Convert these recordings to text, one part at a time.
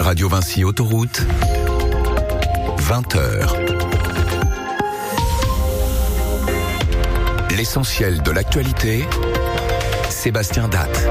Radio Vinci Autoroute, 20h. L'essentiel de l'actualité, Sébastien Datte.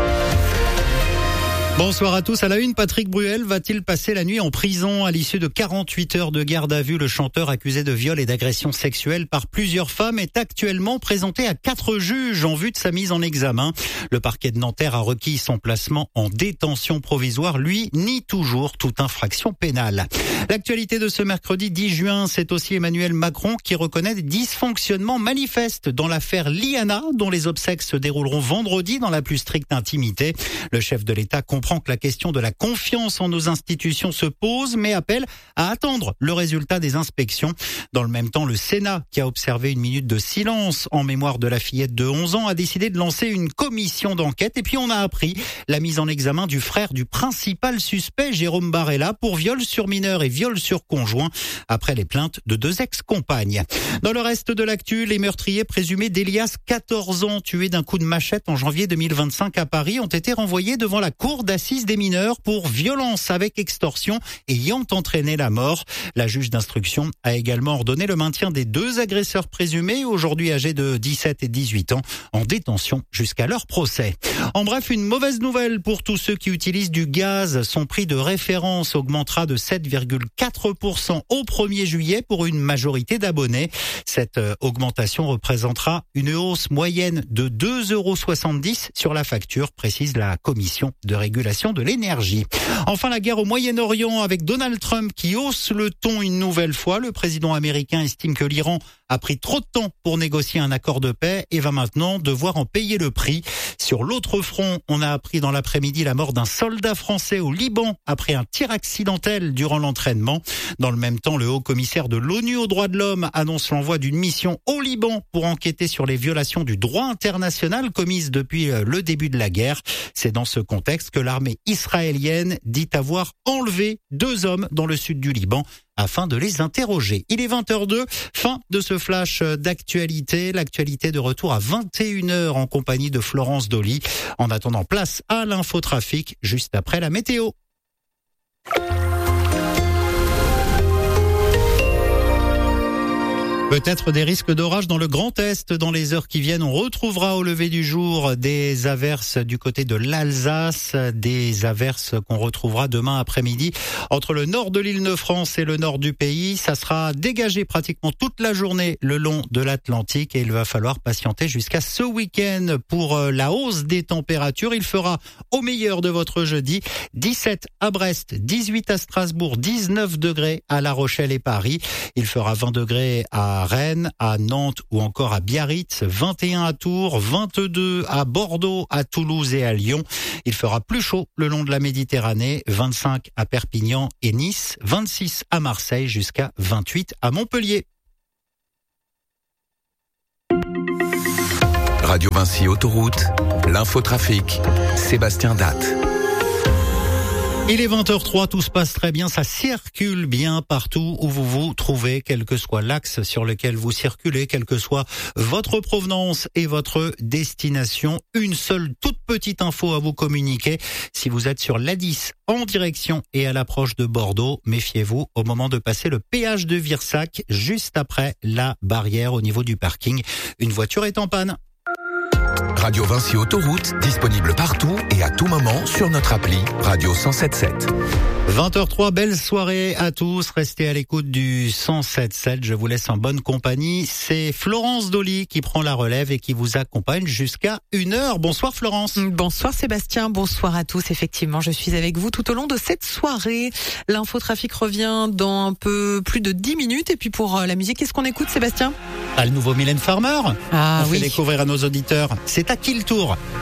Bonsoir à tous. À la une, Patrick Bruel va-t-il passer la nuit en prison à l'issue de 48 heures de garde à vue? Le chanteur accusé de viol et d'agression sexuelle par plusieurs femmes est actuellement présenté à 4 juges en vue de sa mise en examen. Le parquet de Nanterre a requis son placement en détention provisoire. Lui nie toujours toute infraction pénale. L'actualité de ce mercredi 10 juin, c'est aussi Emmanuel Macron qui reconnaît des dysfonctionnements manifestes dans l'affaire Liana, dont les obsèques se dérouleront vendredi dans la plus stricte intimité. Le chef de l'État comprend que la question de la confiance en nos institutions se pose, mais appelle à attendre le résultat des inspections. Dans le même temps, le Sénat, qui a observé une minute de silence en mémoire de la fillette de 11 ans, a décidé de lancer une commission d'enquête. Et puis on a appris la mise en examen du frère du principal suspect, Jérôme Barella, pour viol sur mineur et viol sur conjoint, après les plaintes de 2 ex-compagnes. Dans le reste de l'actu, les meurtriers présumés d'Elias, 14 ans, tué d'un coup de machette en janvier 2025 à Paris, ont été renvoyés devant la cour d'assises des mineurs pour violence avec extorsion ayant entraîné la mort. La juge d'instruction a également ordonné le maintien des 2 agresseurs présumés, aujourd'hui âgés de 17 et 18 ans, en détention jusqu'à leur procès. En bref, une mauvaise nouvelle pour tous ceux qui utilisent du gaz. Son prix de référence augmentera de 7,4% au 1er juillet pour une majorité d'abonnés. Cette augmentation représentera une hausse moyenne de 2,70 € sur la facture, précise la commission de régulation de l'énergie. Enfin, la guerre au Moyen-Orient avec Donald Trump qui hausse le ton une nouvelle fois. Le président américain estime que l'Iran a pris trop de temps pour négocier un accord de paix et va maintenant devoir en payer le prix. Sur l'autre front, on a appris dans l'après-midi la mort d'un soldat français au Liban après un tir accidentel durant l'entraînement. Dans le même temps, le haut-commissaire de l'ONU aux droits de l'homme annonce l'envoi d'une mission au Liban pour enquêter sur les violations du droit international commises depuis le début de la guerre. C'est dans ce contexte que l'armée israélienne dit avoir enlevé 2 hommes dans le sud du Liban afin de les interroger. Il est 20h02, fin de ce flash d'actualité. L'actualité de retour à 21h en compagnie de Florence Dolly. En attendant, place à l'infotrafic juste après la météo. Peut-être des risques d'orage dans le Grand Est dans les heures qui viennent. On retrouvera au lever du jour des averses du côté de l'Alsace, des averses qu'on retrouvera demain après-midi entre le nord de l'Île-de-France et le nord du pays. Ça sera dégagé pratiquement toute la journée le long de l'Atlantique et il va falloir patienter jusqu'à ce week-end pour la hausse des températures. Il fera au meilleur de votre jeudi 17 à Brest, 18 à Strasbourg, 19 degrés à La Rochelle et Paris. Il fera 20 degrés à Rennes, à Nantes ou encore à Biarritz, 21 à Tours, 22 à Bordeaux, à Toulouse et à Lyon. Il fera plus chaud le long de la Méditerranée, 25 à Perpignan et Nice, 26 à Marseille jusqu'à 28 à Montpellier. Radio Vinci Autoroute, l'infotrafic, Sébastien Datte. Il est 20h03, tout se passe très bien, ça circule bien partout où vous vous trouvez, quel que soit l'axe sur lequel vous circulez, quelle que soit votre provenance et votre destination. Une seule toute petite info à vous communiquer. Si vous êtes sur l'A10 en direction et à l'approche de Bordeaux, méfiez-vous au moment de passer le péage de Virsac, juste après la barrière au niveau du parking. Une voiture est en panne. Radio Vinci Autoroute, disponible partout et à tout moment sur notre appli Radio 107.7. 20h03, belle soirée à tous. Restez à l'écoute du 107.7. Je vous laisse en bonne compagnie. C'est Florence Dolly qui prend la relève et qui vous accompagne jusqu'à 1h. Bonsoir Florence. Bonsoir Sébastien, bonsoir à tous. Effectivement, je suis avec vous tout au long de cette soirée. L'infotrafic revient dans un peu plus de 10 minutes. Et puis pour la musique, qu'est-ce qu'on écoute Sébastien ? Le nouveau Mylène Farmer. Ah On oui. fait découvrir à nos auditeurs. C'est à qui le tour ?